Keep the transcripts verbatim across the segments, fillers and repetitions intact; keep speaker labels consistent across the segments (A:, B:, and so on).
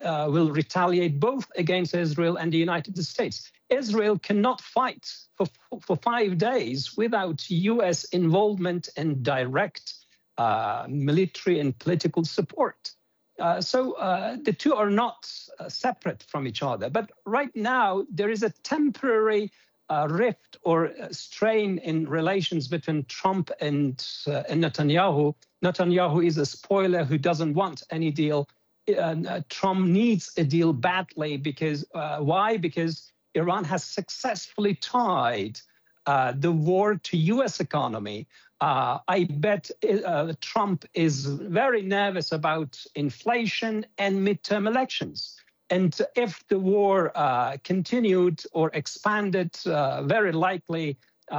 A: uh, will retaliate both against Israel and the United States. Israel cannot fight for, for five days without U S involvement and direct uh, military and political support. Uh, so uh, the two are not uh, separate from each other. But right now, there is a temporary uh, rift or uh, strain in relations between Trump and, uh, and Netanyahu. Netanyahu is a spoiler who doesn't want any deal. Uh, Trump needs a deal badly because, uh, why? Because Iran has successfully tied uh, the war to U S economy. Uh, I bet uh, Trump is very nervous about inflation and midterm elections. And if the war uh, continued or expanded, uh, very likely uh,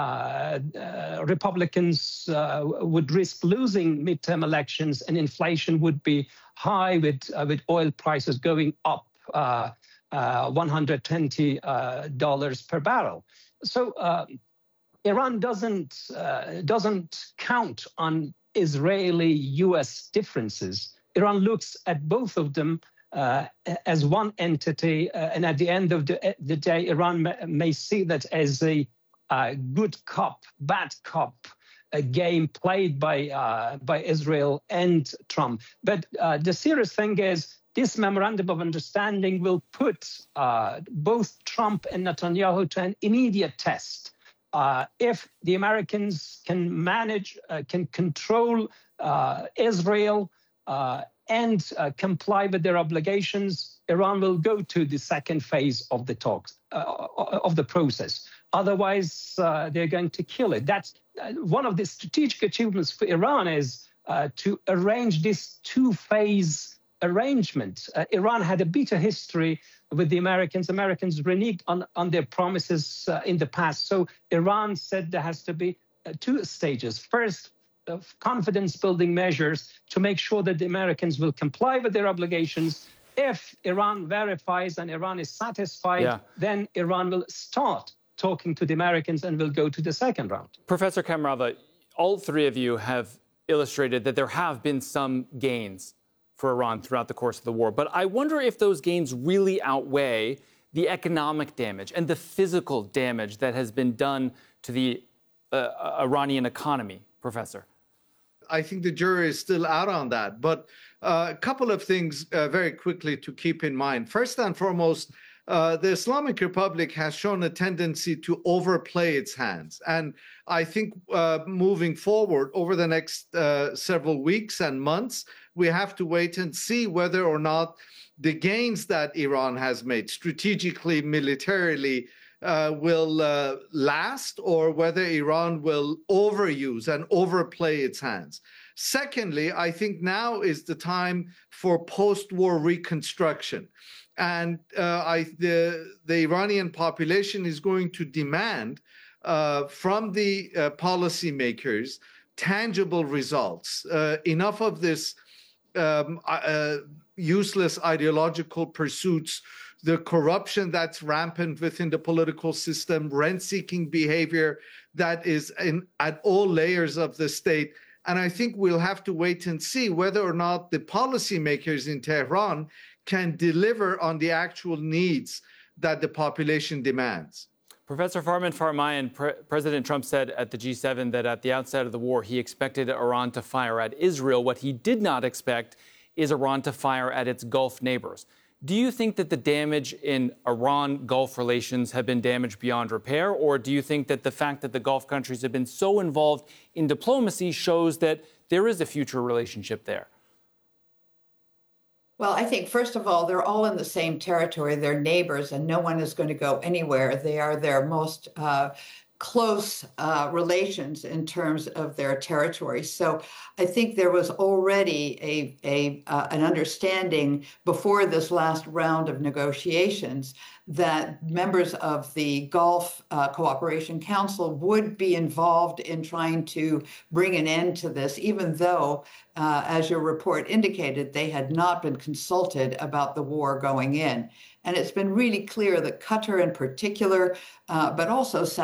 A: uh, Republicans uh, would risk losing midterm elections, and inflation would be high with, uh, with oil prices going up uh, uh, one hundred twenty dollars uh, per barrel. So uh, Iran doesn't uh, doesn't count on Israeli-U S differences. Iran looks at both of them uh, as one entity, uh, and at the end of the, the day, Iran may, may see that as a uh, good cop, bad cop, a game played by uh, by Israel and Trump. But uh, the serious thing is, this memorandum of understanding will put uh, both Trump and Netanyahu to an immediate test. Uh, if the Americans can manage, uh, can control uh, Israel uh, and uh, comply with their obligations, Iran will go to the second phase of the talks, uh, of the process. Otherwise, uh, they're going to kill it. That's uh, one of the strategic achievements for Iran is uh, to arrange this two-phase arrangement. Uh, Iran had a bitter history with the Americans. Americans reneged on, on their promises uh, in the past. So Iran said there has to be uh, two stages. First, uh, confidence-building measures to make sure that the Americans will comply with their obligations. If Iran verifies and Iran is satisfied, yeah. then Iran will start talking to the Americans and will go to the second round.
B: Professor Kamrava, all three of you have illustrated that there have been some gains for Iran throughout the course of the war. But I wonder if those gains really outweigh the economic damage and the physical damage that has been done to the uh, Iranian economy, Professor.
C: I think the jury is still out on that. But uh, a couple of things uh, very quickly to keep in mind. First and foremost, Uh, the Islamic Republic has shown a tendency to overplay its hands. And I think uh, moving forward over the next uh, several weeks and months, we have to wait and see whether or not the gains that Iran has made strategically, militarily, uh, will uh, last, or whether Iran will overuse and overplay its hands. Secondly, I think now is the time for post-war reconstruction. And uh, I, the, the Iranian population is going to demand uh, from the uh, policymakers tangible results. Uh, enough of this um, uh, useless ideological pursuits, the corruption that's rampant within the political system, rent-seeking behavior that is in, at all layers of the state. And I think we'll have to wait and see whether or not the policymakers in Tehran can deliver on the actual needs that the population demands.
B: Professor Farman Farmayan, Pre- President Trump said at the G seven that at the outset of the war, he expected Iran to fire at Israel. What he did not expect is Iran to fire at its Gulf neighbors. Do you think that the damage in Iran-Gulf relations have been damaged beyond repair, or do you think that the fact that the Gulf countries have been so involved in diplomacy shows that there is a future relationship there?
D: Well, I think, first of all, they're all in the same territory. They're neighbors, and no one is going to go anywhere. They are their most uh, close uh, relations in terms of their territory. So I think there was already a, a uh, an understanding before this last round of negotiations that members of the Gulf uh, Cooperation Council would be involved in trying to bring an end to this, even though, uh, as your report indicated, they had not been consulted about the war going in. And it's been really clear that Qatar in particular, uh, but also Saudi Arabia,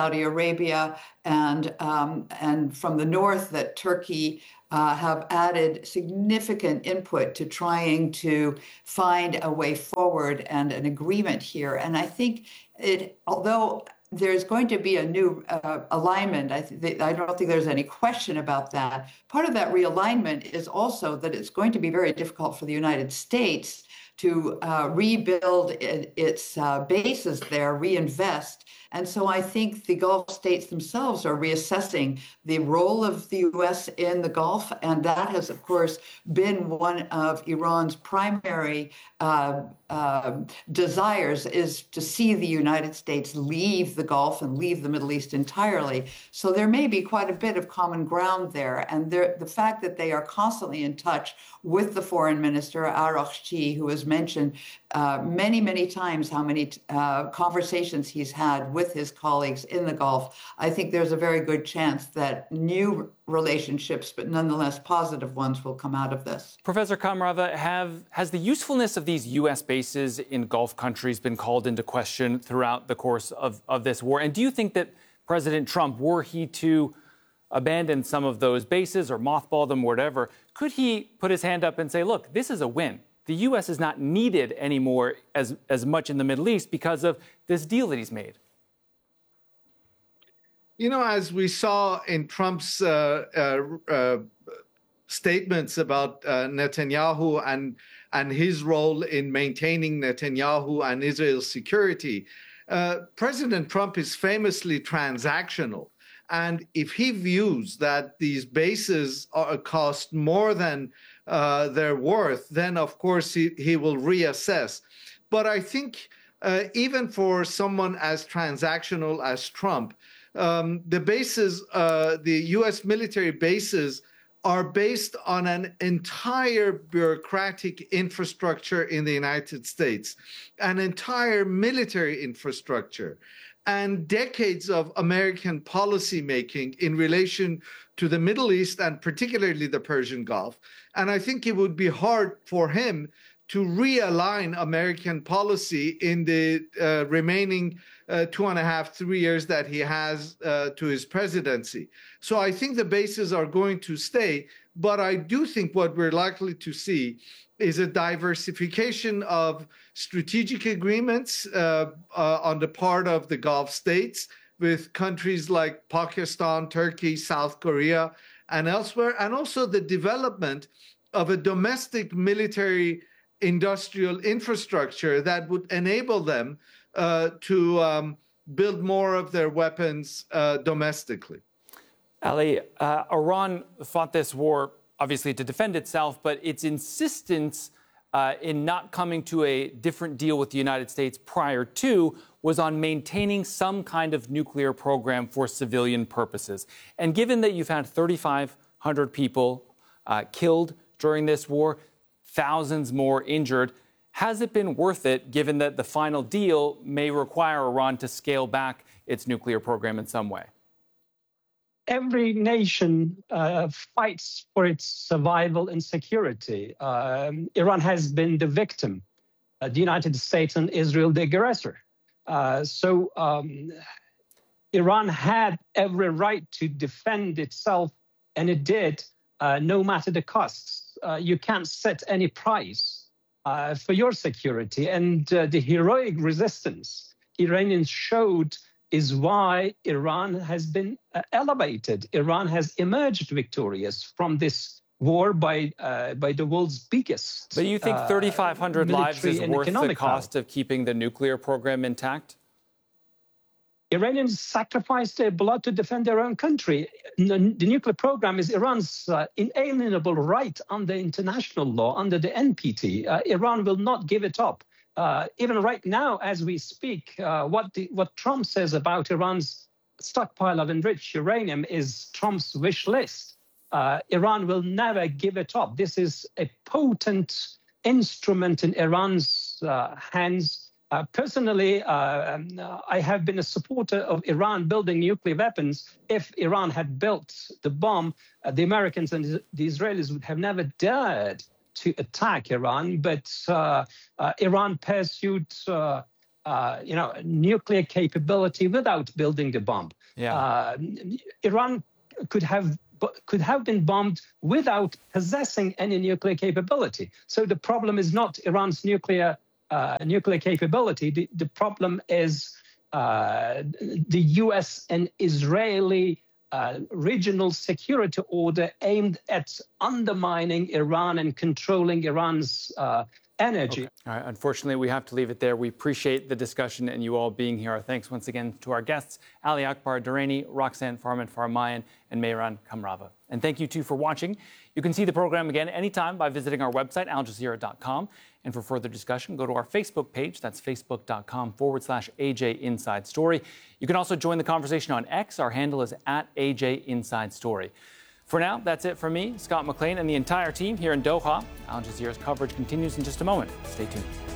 D: Arabia and, um, and from the north that Turkey uh, have added significant input to trying to find a way forward and an agreement here. And I think it, although there's going to be a new uh, alignment, I, th- I don't think there's any question about that. Part of that realignment is also that it's going to be very difficult for the United States to uh, rebuild it, its uh, bases there, reinvest. And so I think the Gulf states themselves are reassessing the role of the U S in the Gulf. And that has, of course, been one of Iran's primary uh, uh, desires, is to see the United States leave the Gulf and leave the Middle East entirely. So there may be quite a bit of common ground there. And there, the fact that they are constantly in touch with the foreign minister, Araghchi, who has mentioned uh, many, many times how many uh, conversations he's had with his colleagues in the Gulf, I think there's a very good chance that new relationships, but nonetheless positive ones, will come out of this.
B: Professor Kamrava, have, has the usefulness of these U S bases in Gulf countries been called into question throughout the course of, of this war? And do you think that President Trump, were he to abandon some of those bases or mothball them, whatever, could he put his hand up and say, look, this is a win? The U S is not needed anymore as, as much in the Middle East because of this deal that he's made.
C: You know, as we saw in Trump's uh, uh, uh, statements about uh, Netanyahu and, and his role in maintaining Netanyahu and Israel's security, uh, President Trump is famously transactional. And if he views that these bases are, cost more than uh, their worth, then of course he, he will reassess. But I think uh, even for someone as transactional as Trump, um, the bases, uh, the U S military bases, are based on an entire bureaucratic infrastructure in the United States, an entire military infrastructure, and decades of American policymaking in relation to the Middle East and particularly the Persian Gulf. And I think it would be hard for him to realign American policy in the uh, remaining uh, two and a half, three years that he has uh, to his presidency. So I think the bases are going to stay, but I do think what we're likely to see is a diversification of strategic agreements uh, uh, on the part of the Gulf states with countries like Pakistan, Turkey, South Korea, and elsewhere, and also the development of a domestic military industrial infrastructure that would enable them uh, to um, build more of their weapons uh, domestically.
B: Ali, uh, Iran fought this war obviously to defend itself, but its insistence uh, in not coming to a different deal with the United States prior to was on maintaining some kind of nuclear program for civilian purposes. And given that you've had thirty-five hundred people uh, killed during this war, thousands more injured, has it been worth it, given that the final deal may require Iran to scale back its nuclear program in some way?
A: Every nation uh, fights for its survival and security. Um, Iran has been the victim, uh, the United States and Israel the aggressor. Uh, so um, Iran had every right to defend itself, and it did, uh, no matter the costs. Uh, you can't set any price uh, for your security. And uh, the heroic resistance Iranians showed is why Iran has been uh, elevated. Iran has emerged victorious from this war by uh, by the world's biggest.
B: But you think thirty-five hundred uh, lives is worth the cost power. of keeping the nuclear program intact?
A: Iranians sacrificed their blood to defend their own country. The nuclear program is Iran's uh, inalienable right under international law, under the N P T. Uh, Iran will not give it up. Uh, even right now, as we speak, uh, what, the, what Trump says about Iran's stockpile of enriched uranium is Trump's wish list. Uh, Iran will never give it up. This is a potent instrument in Iran's uh, hands. Uh, personally, uh, I have been a supporter of Iran building nuclear weapons. If Iran had built the bomb, uh, the Americans and the Israelis would have never dared to attack Iran, but uh, uh, Iran pursued uh, uh, you know, nuclear capability without building the bomb.
B: Yeah.
A: Uh, Iran could have could have been bombed without possessing any nuclear capability. So the problem is not Iran's nuclear uh, nuclear capability. The, the problem is uh, the U S and Israeli uh, regional security order aimed at undermining Iran and controlling Iran's uh, energy.
B: Okay. All right. Unfortunately, we have to leave it there. We appreciate the discussion and you all being here. Our thanks once again to our guests, Ali Akbar Durrani, Roxanne Farman-Farahmand, and Mehran Kamrava. And thank you, too, for watching. You can see the program again anytime by visiting our website, al jazeera dot com. And for further discussion, go to our Facebook page. That's facebook.com forward slash AJ Inside Story. You can also join the conversation on X. Our handle is at A J Inside Story. For now, that's it from me, Scott McLean, and the entire team here in Doha. Al Jazeera's coverage continues in just a moment. Stay tuned.